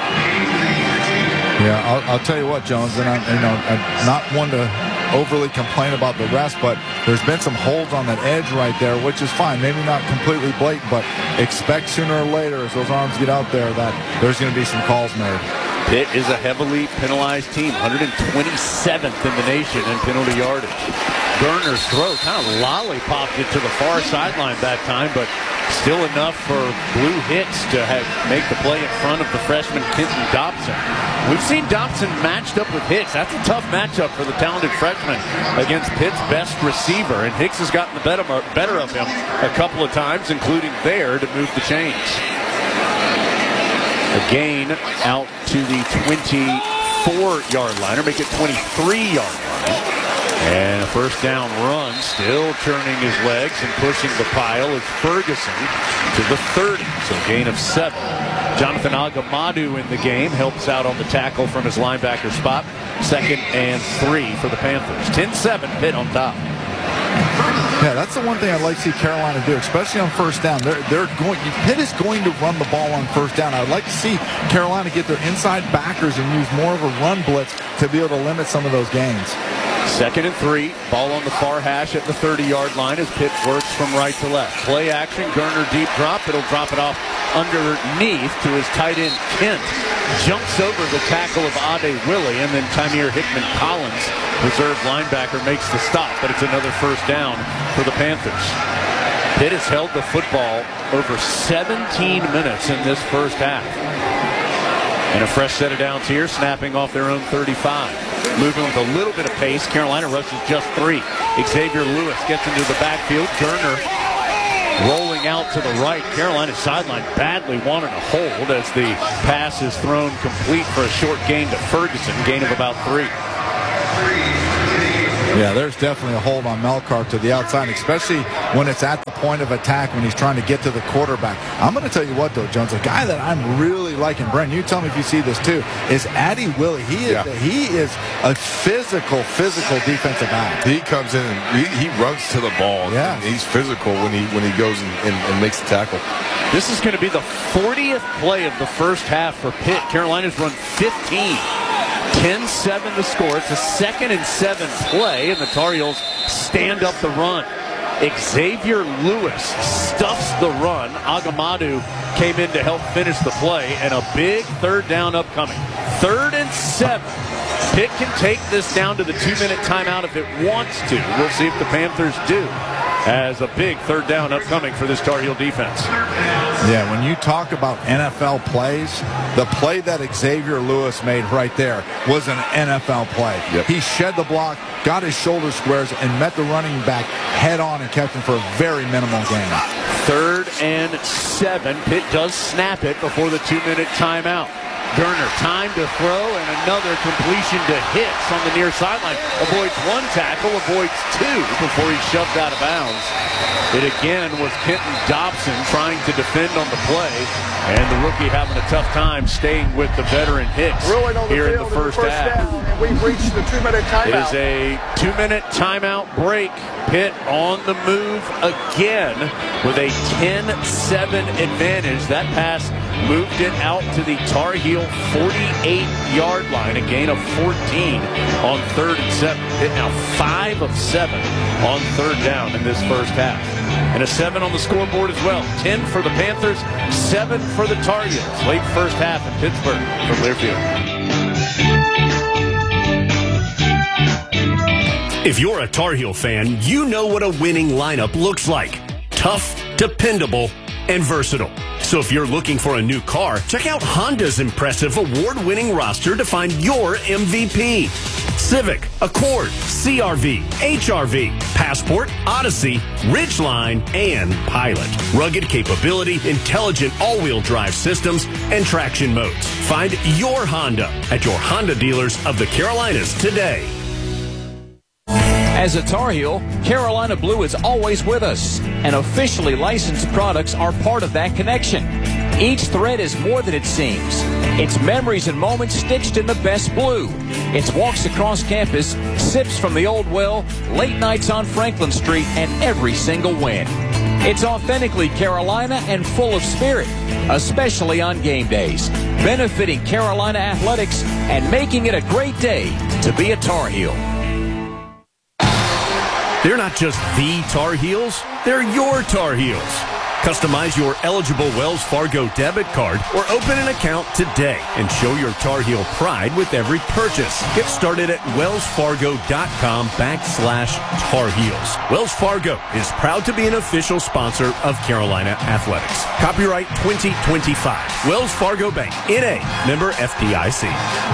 Yeah, I'll tell you what, Jones, and I'm not one to overly complain about the rest, but there's been some holds on that edge right there, which is fine. Maybe not completely blatant, but expect sooner or later as those arms get out there that there's going to be some calls made. Pitt is a heavily penalized team, 127th in the nation in penalty yardage. Garner's throw kind of lollipopped it to the far sideline that time, but still enough for Blue Hicks to make the play in front of the freshman Kenton Dobson. We've seen Dobson matched up with Hicks. That's a tough matchup for the talented freshman against Pitt's best receiver, and Hicks has gotten the better of him a couple of times, including there to move the chains. A gain out to the 24-yard line, or make it 23-yard line. And a first down run, still turning his legs and pushing the pile is Ferguson to the 30. So gain of 7. Jonathan Agamadu in the game helps out on the tackle from his linebacker spot. 2nd and 3 for the Panthers. 10-7, Pitt on top. Yeah, that's the one thing I'd like to see Carolina do, especially on first down. Pitt is going to run the ball on first down. I'd like to see Carolina get their inside backers and use more of a run blitz to be able to limit some of those gains. 2nd and 3, ball on the far hash at the 30-yard line as Pitt works from right to left. Play action, Garner deep drop. It'll drop it off underneath to his tight end, Kent. Jumps over the tackle of Ade Willie, and then Tymier Hickman-Collins, reserve linebacker, makes the stop, but it's another first down for the Panthers. Pitt has held the football over 17 minutes in this first half. And a fresh set of downs here, snapping off their own 35. Moving with a little bit of pace, Carolina rushes just 3. Xavier Lewis gets into the backfield. Gerner rolling out to the right. Carolina's sideline badly wanted a hold as the pass is thrown complete for a short gain to Ferguson, gain of about 3. Yeah, there's definitely a hold on Melkart to the outside, especially when it's at the point of attack when he's trying to get to the quarterback. I'm going to tell you what, though, Jones, a guy that I'm really liking, Brent, you tell me if you see this too, is Ade Willie. He is a physical defensive back. He comes in and he runs to the ball. Yeah. And he's physical when he goes and makes the tackle. This is going to be the 40th play of the first half for Pitt. Carolina's run 15. 10-7 the score. It's a 2nd and 7 play, and the Tar Heels stand up the run. Xavier Lewis stuffs the run. Agamadu came in to help finish the play, and a big third down upcoming. 3rd and 7. Pitt can take this down to the 2-minute timeout if it wants to. We'll see if the Panthers do, as a big third down upcoming for this Tar Heel defense. Yeah, when you talk about NFL plays, the play that Xavier Lewis made right there was an NFL play. Yep. He shed the block, got his shoulder squares, and met the running back head on and kept him for a very minimal gain. 3rd and 7. Pitt does snap it before the 2-minute timeout. Gerner, time to throw, and another completion to Hicks on the near sideline. Avoids 1 tackle, avoids 2 before he's shoved out of bounds. It again was Kenton Dobson trying to defend on the play, and the rookie having a tough time staying with the veteran Hicks here in the first half. And we've reached the 2-minute timeout. It is a 2-minute timeout break. Pitt on the move again with a 10-7 advantage. That pass moved it out to the Tar Heel 48-yard line, a gain of 14 on 3rd and 7. Pitt now 5 of 7 on 3rd down in this first half. And a 7 on the scoreboard as well. 10 for the Panthers, 7 for the Tar Heels. Late first half in Pittsburgh from Learfield. If you're a Tar Heel fan, you know what a winning lineup looks like. Tough, dependable, and versatile. So if you're looking for a new car, check out Honda's impressive award-winning roster to find your MVP. Civic, Accord, CR-V, HR-V, Passport, Odyssey, Ridgeline, and Pilot. Rugged capability, intelligent all-wheel drive systems, and traction modes. Find your Honda at your Honda dealers of the Carolinas today. As a Tar Heel, Carolina Blue is always with us, and officially licensed products are part of that connection. Each thread is more than it seems. It's memories and moments stitched in the best blue. It's walks across campus, sips from the old well, late nights on Franklin Street, and every single win. It's authentically Carolina and full of spirit, especially on game days, benefiting Carolina athletics and making it a great day to be a Tar Heel. They're not just the Tar Heels, they're your Tar Heels. Customize your eligible Wells Fargo debit card or open an account today and show your Tar Heel pride with every purchase. Get started at wellsfargo.com/Tar Heels. Wells Fargo is proud to be an official sponsor of Carolina Athletics. Copyright 2025. Wells Fargo Bank, N.A., member FDIC.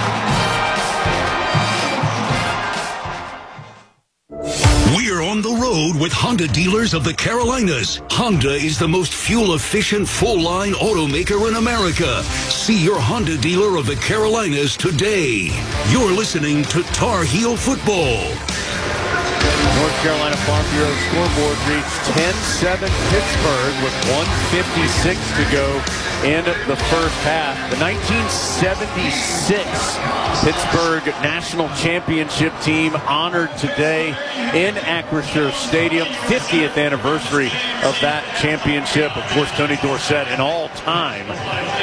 We're on the road with Honda dealers of the Carolinas. Honda is the most fuel-efficient full-line automaker in America. See your Honda dealer of the Carolinas today. You're listening to Tar Heel Football. North Carolina Farm Bureau scoreboard reached 10-7 Pittsburgh with 1:56 to go in the first half. The 1976 Pittsburgh National Championship team honored today in Acrisure Stadium. 50th anniversary of that championship. Of course, Tony Dorsett, an all-time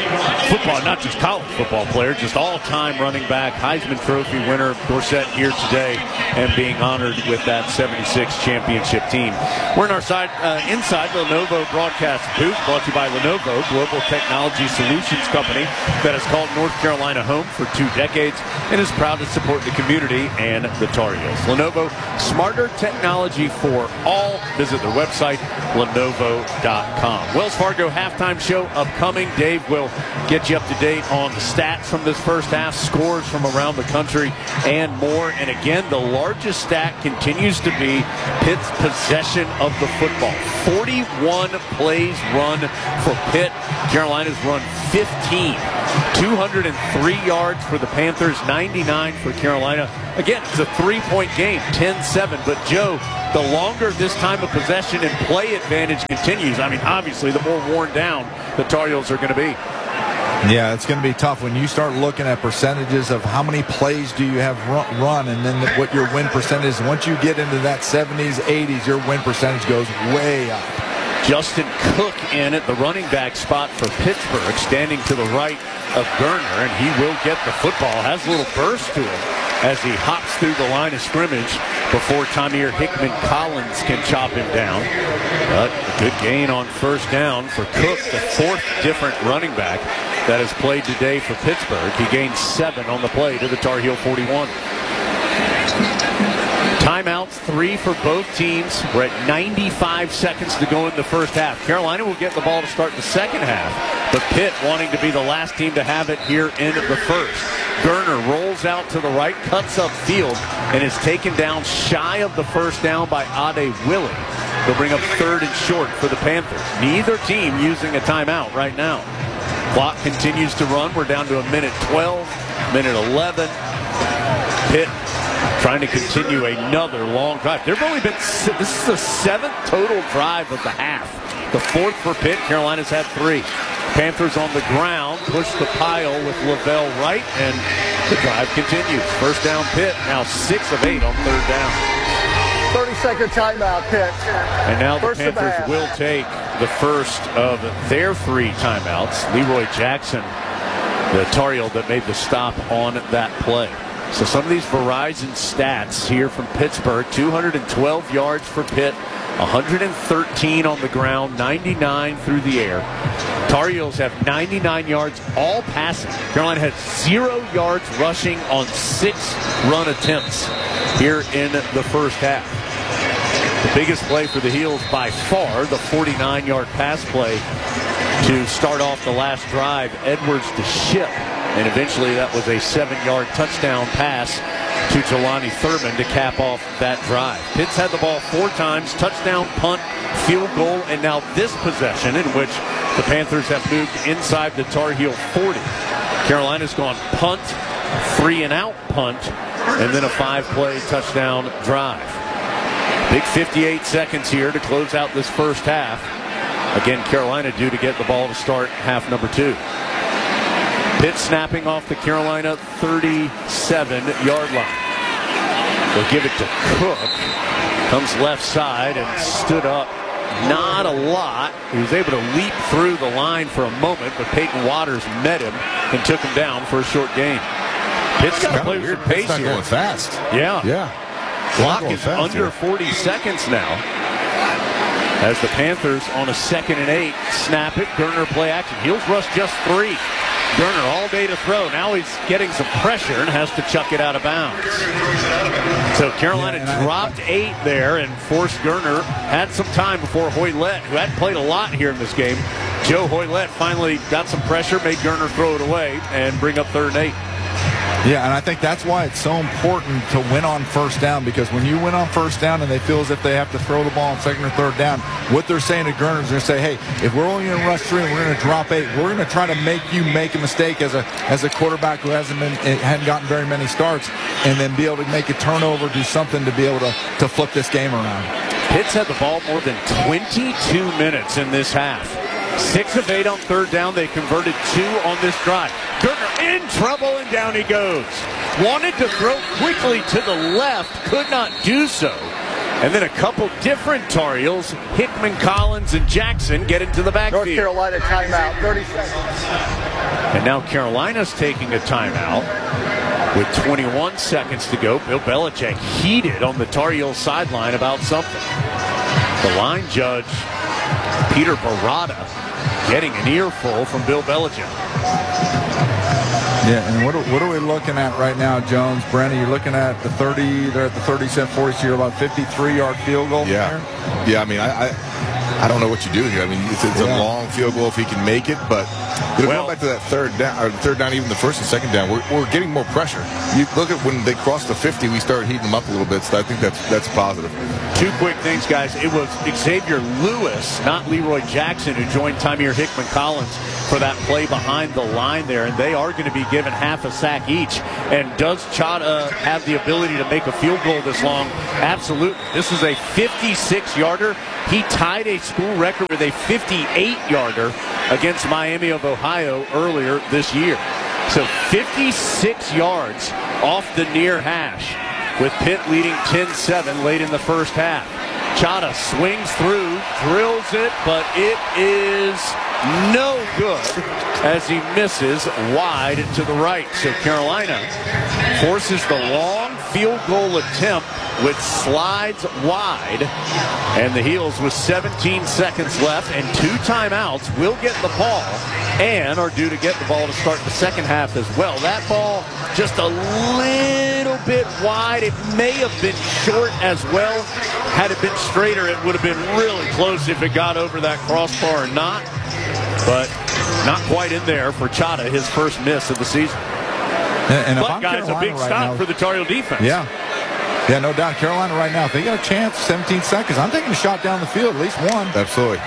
football, not just college football player, just all-time running back, Heisman Trophy winner, Dorsett here today, and being honored with that 76 championship team. We're in our inside the Lenovo broadcast booth, brought to you by Lenovo, global technology solutions company that has called North Carolina home for 2 decades and is proud to support the community and the Tar Heels. Lenovo, smarter technology for all. Visit their website, Lenovo.com. Wells Fargo halftime show upcoming. Dave will get you up to date on the stats from this first half, scores from around the country, and more. And again, the largest stat continues to be Pitt's possession of the football. 41 plays run for Pitt. Carolina's run 15. 203 yards for the Panthers, 99 for Carolina. Again, it's a 3-point game, 10-7. But, Joe, the longer this time of possession and play advantage continues, I mean, obviously, the more worn down the Tar Heels are going to be. Yeah, it's going to be tough when you start looking at percentages of how many plays do you have run and then what your win percentage is. Once you get into that 70s, 80s, your win percentage goes way up. Justin Cook in at the running back spot for Pittsburgh, standing to the right of Gerner, and he will get the football. Has a little burst to him as he hops through the line of scrimmage before Tamir Hickman-Collins can chop him down. But a good gain on first down for Cook, the 4th different running back that has played today for Pittsburgh. He gained 7 on the play to the Tar Heel 41. Timeouts, 3 for both teams. We're at 95 seconds to go in the first half. Carolina will get the ball to start the second half, but Pitt wanting to be the last team to have it here in the first. Gerner rolls out to the right, cuts up field, and is taken down shy of the first down by Ade Willie. They'll bring up 3rd and short for the Panthers. Neither team using a timeout right now. Clock continues to run. We're down to a minute 12, minute 11. Pitt trying to continue another long drive. There've only been, this is the 7th total drive of the half. The 4th for Pitt. Carolina's had 3. Panthers on the ground, push the pile with Lavelle Wright, and the drive continues. First down Pitt, now 6 of 8 on 3rd down. 30-second timeout, Pitt. And now the Panthers will take the first of their 3 timeouts. Leroy Jackson, the Tar Heel that made the stop on that play. So some of these Verizon stats here from Pittsburgh: 212 yards for Pitt, 113 on the ground, 99 through the air. Tar Heels have 99 yards all passing. Carolina has 0 yards rushing on 6 run attempts here in the first half. The biggest play for the Heels by far, the 49-yard pass play to start off the last drive. Edwards to Ship. And eventually that was a 7-yard touchdown pass to Jelani Thurman to cap off that drive. Pitt's had the ball 4 times, touchdown, punt, field goal, and now this possession in which the Panthers have moved inside the Tar Heel 40. Carolina's gone punt, 3-and-out punt, and then a 5-play touchdown drive. Big 58 seconds here to close out this first half. Again, Carolina due to get the ball to start half number 2. Pitt snapping off the Carolina 37-yard line. They'll give it to Cook. Comes left side and stood up. Not a lot. He was able to leap through the line for a moment, but Peyton Waters met him and took him down for a short gain. Pitt's got to play with some pace here. Going fast. Yeah. Yeah. Clock is under 40 seconds now. As the Panthers on a 2nd and 8 snap it. Gerner play action. Heels rush just 3. Gerner all day to throw. Now he's getting some pressure and has to chuck it out of bounds. So Carolina dropped 8 there and forced Gerner. Had some time before Hoylett, who hadn't played a lot here in this game. Joe Hoylett finally got some pressure, made Gerner throw it away, and bring up 3rd and 8. Yeah, and I think that's why it's so important to win on first down, because when you win on first down and they feel as if they have to throw the ball on 2nd or 3rd down, what they're saying to Gerner is they're going to say, hey, if we're only going to rush 3 and we're going to drop 8, we're going to try to make you make a mistake as a quarterback who hadn't gotten very many starts, and then be able to make a turnover, do something to be able to flip this game around. Pitt's had the ball more than 22 minutes in this half. 6 of 8 on 3rd down. They converted 2 on this drive. Gerner in trouble, and down he goes. Wanted to throw quickly to the left, could not do so. And then a couple different Tar Heels, Hickman, Collins, and Jackson get into the backfield. North Carolina timeout, 30 seconds. And now Carolina's taking a timeout with 21 seconds to go. Bill Belichick heated on the Tar Heels sideline about something. The line judge, Peter Barada, getting an earful from Bill Belichick. Yeah, and what are we looking at right now, Jones? Brennan, you're looking at the 30, they're at the 37-40, so you're about 53-yard field goal there? Yeah, I mean, I don't know what you do here. I mean, it's a long field goal if he can make it, but going back to that third down, even the first and second down, we're getting more pressure. You look at when they crossed the 50, we started heating them up a little bit, so I think that's positive. Two quick things, guys. It was Xavier Lewis, not Leroy Jackson, who joined Tymier Hickman Collins for that play behind the line there, and they are going to be given half a sack each. And does Chada have the ability to make a field goal this long? Absolutely. This is a 56-yarder. He tied a school record with a 58-yarder against Miami of Ohio earlier this year. So 56 yards off the near hash, with Pitt leading 10-7 late in the first half. Chada swings through, drills it, but it is no good as he misses wide to the right. So Carolina forces the long field goal attempt, which slides wide. And the Heels, with 17 seconds left and 2 timeouts, will get the ball and are due to get the ball to start the second half as well. That ball just a little bit wide. It may have been short as well. Had it been straighter, it would have been really close if it got over that crossbar or not. But not quite in there for Chada, his first miss of the season. But, guys, a big stop for the Tar Heel defense. Yeah, no doubt. Carolina right now, if they got a chance, 17 seconds, I'm taking a shot down the field, at least one. Absolutely.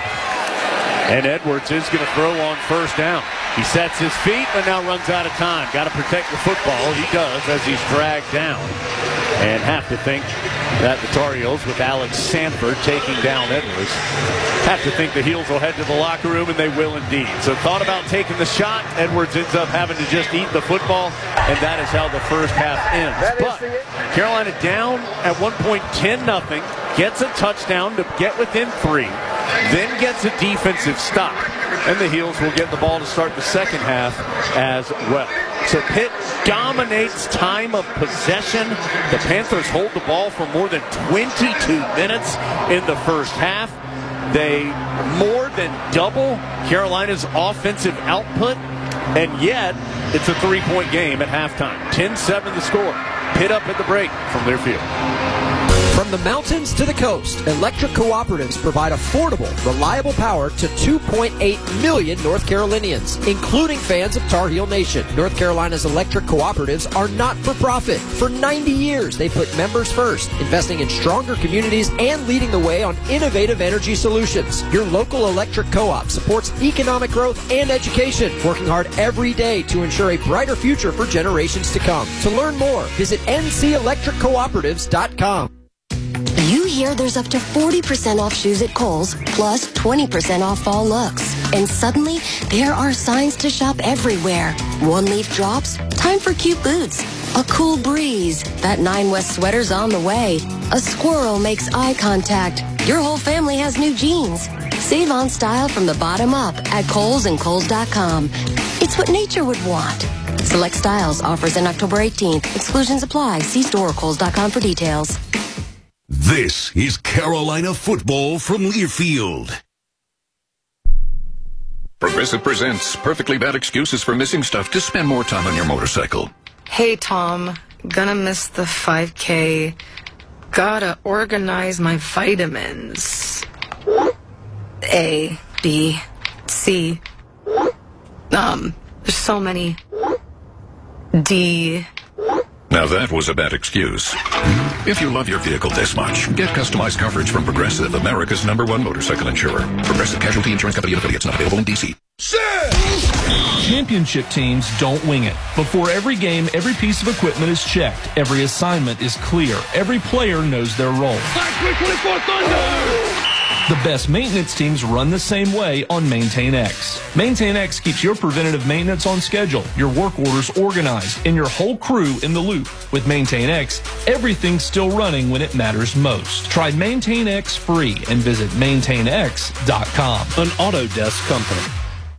And Edwards is going to throw on first down. He sets his feet, but now runs out of time. Got to protect the football. He does as he's dragged down. And have to think that the Tar Heels, with Alex Sanford taking down Edwards, have to think the Heels will head to the locker room, and they will indeed. So thought about taking the shot. Edwards ends up having to just eat the football, and that is how the first half ends. But Carolina down at one point 10-0, gets a touchdown to get within 3, then gets a defensive stop, and the Heels will get the ball to start the second half as well. So Pitt dominates time of possession. The Panthers hold the ball for more than 22 minutes in the first half. They more than double Carolina's offensive output, and yet it's a 3-point game at halftime. 10-7 the score. Pitt up at the break from their field. From the mountains to the coast, electric cooperatives provide affordable, reliable power to 2.8 million North Carolinians, including fans of Tar Heel Nation. North Carolina's electric cooperatives are not for profit. For 90 years, they put members first, investing in stronger communities and leading the way on innovative energy solutions. Your local electric co-op supports economic growth and education, working hard every day to ensure a brighter future for generations to come. To learn more, visit ncelectriccooperatives.com. You hear there's up to 40% off shoes at Kohl's, plus 20% off fall looks. And suddenly, there are signs to shop everywhere. One leaf drops, time for cute boots. A cool breeze, that 9 West sweater's on the way. A squirrel makes eye contact. Your whole family has new jeans. Save on style from the bottom up at Kohl's and Kohl's.com. It's what nature would want. Select styles, offers in October 18th. Exclusions apply. See store or Kohl's.com for details. This is Carolina football from Learfield. Progressive presents perfectly bad excuses for missing stuff to spend more time on your motorcycle. Hey, Tom. Gonna miss the 5K. Gotta organize my vitamins. A, B, C. There's so many. D. Now that was a bad excuse. If you love your vehicle this much, get customized coverage from Progressive, America's #1 motorcycle insurer. Progressive Casualty Insurance Company and affiliates, not available in D.C. Championship teams don't wing it. Before every game, every piece of equipment is checked. Every assignment is clear. Every player knows their role. The best maintenance teams run the same way on MaintainX. MaintainX keeps your preventative maintenance on schedule, your work orders organized, and your whole crew in the loop. With MaintainX, everything's still running when it matters most. Try MaintainX free and visit maintainx.com. An Autodesk company.